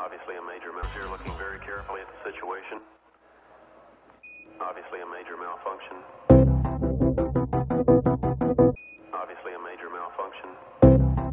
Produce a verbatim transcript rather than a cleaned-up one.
Obviously a major mal- You're looking very carefully at the situation. Obviously a major malfunction.